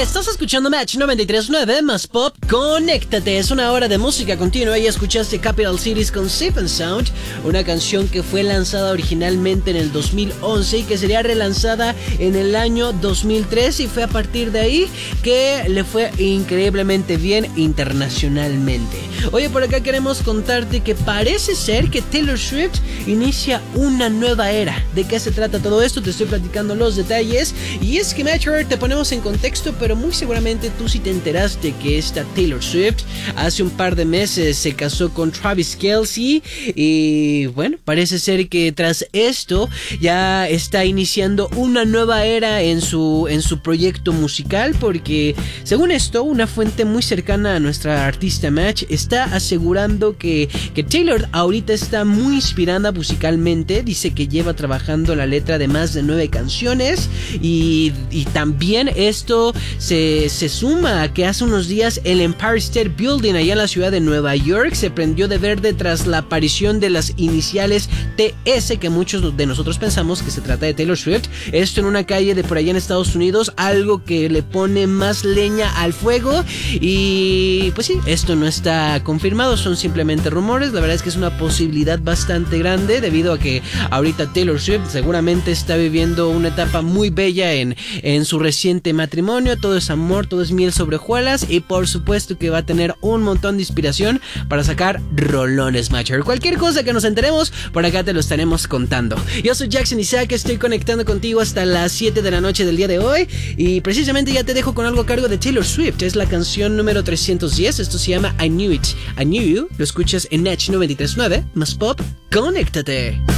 Estás escuchando Match 93.9 más Pop. Conéctate, es una hora de música continua y escuchaste Capital Cities con Safe and Sound, una canción que fue lanzada originalmente en el 2011 y que sería relanzada en el año 2003, y fue a partir de ahí que le fue increíblemente bien internacionalmente. Oye, por acá queremos contarte que parece ser que Taylor Swift inicia una nueva era. ¿De qué se trata todo esto? Te estoy platicando los detalles, y es que Matcher, te ponemos en contexto, pero muy seguramente tú sí te enteraste que esta Taylor Swift hace un par de meses se casó con Travis Kelce, y bueno, parece ser que tras esto ya está iniciando una nueva era en su proyecto musical, porque según esto, una fuente muy cercana a nuestra artista Match está asegurando que Taylor ahorita está muy inspirada musicalmente. Dice que lleva trabajando la letra de más de 9 canciones, y también esto se suma a que hace unos días el Empire State Building allá en la ciudad de Nueva York se prendió de verde tras la aparición de las iniciales TS, que muchos de nosotros pensamos que se trata de Taylor Swift. Esto en una calle de por allá en Estados Unidos, algo que le pone más leña al fuego. Y pues sí, esto no está confirmado, son simplemente rumores. La verdad es que es una posibilidad bastante grande, debido a que ahorita Taylor Swift seguramente está viviendo una etapa muy bella en su reciente matrimonio. Todo es amor, todo es miel sobre hojuelas, y por supuesto que va a tener un montón de inspiración para sacar rolones, Matcher. Cualquier cosa que nos enteremos, por acá te lo estaremos contando. Yo soy Jackson Isaac, estoy conectando contigo hasta las 7 de la noche del día de hoy, y precisamente ya te dejo con algo a cargo de Taylor Swift. Es la canción número 310, esto se llama I Knew It, I Knew You. Lo escuchas en Natch 93.9 más Pop. Conéctate.